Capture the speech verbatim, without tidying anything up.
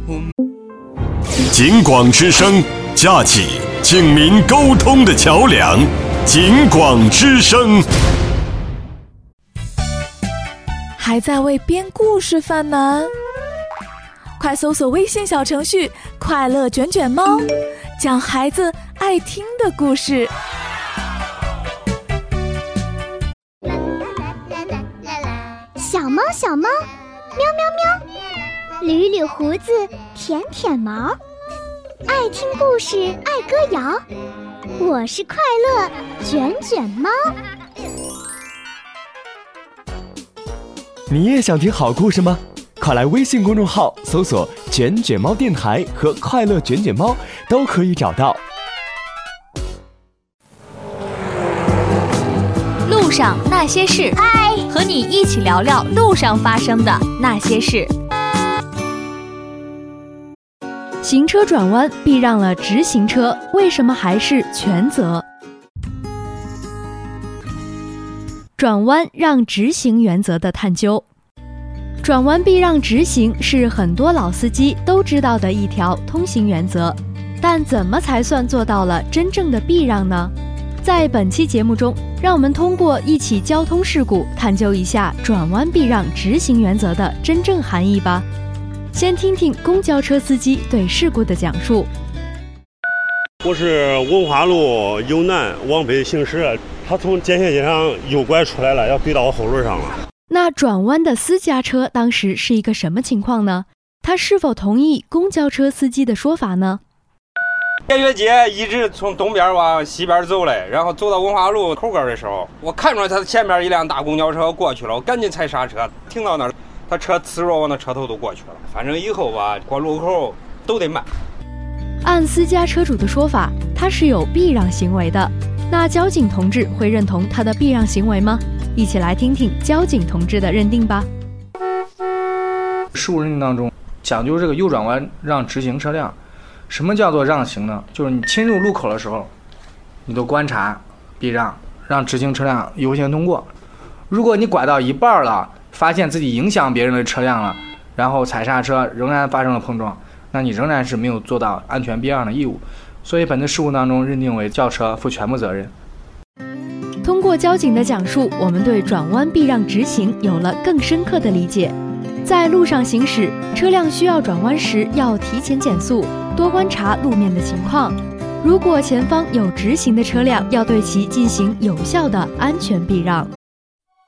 警广之声，架起警民沟通的桥梁。警广之声。 还在为编故事犯难？快搜索微信小程序“快乐卷卷猫”，讲孩子爱听的故事。 小猫小猫，喵喵喵，捋捋胡子，舔舔毛，爱听故事，爱歌谣。我是快乐卷卷猫。 你也想听好故事吗？快来微信公众号搜索卷卷猫电台和快乐卷卷猫，都可以找到。 路上那些事， 嗨， 和你一起聊聊路上发生的那些事。 行车转弯避让了直行车，为什么还是全责？转弯让直行原则的探究。转弯避让直行是很多老司机都知道的一条通行原则，但怎么才算做到了真正的避让呢？在本期节目中，让我们通过一起交通事故探究一下转弯避让直行原则的真正含义吧。先听听公交车司机对事故的讲述。 我是文化路由南往北行驶，他从间歇街上右拐出来了，要怼到我后轮上了。 那转弯的私家车当时是一个什么情况呢？他是否同意公交车司机的说法呢？ 间歇街一直从东边往西边走嘞，然后走到文化路口根的时候，我看出来他前面一辆大公交车过去了，我赶紧踩刹车，停到那儿，他车呲着我那车头都过去了。反正以后吧，过路口都得慢。 按私家车主的说法，他是有避让行为的。那交警同志会认同他的避让行为吗？一起来听听交警同志的认定吧。 事故认定当中讲究这个右转弯让直行车辆。什么叫做让行呢？就是你侵入路口的时候，你都观察避让，让直行车辆优先通过。如果你拐到一半了，发现自己影响别人的车辆了，然后踩刹车仍然发生了碰撞，那你仍然是没有做到安全避让的义务。所以本次事故当中认定为轿车负全部责任。 通过交警的讲述，我们对转弯避让直行有了更深刻的理解。在路上行驶，车辆需要转弯时要提前减速，多观察路面的情况。如果前方有直行的车辆，要对其进行有效的安全避让。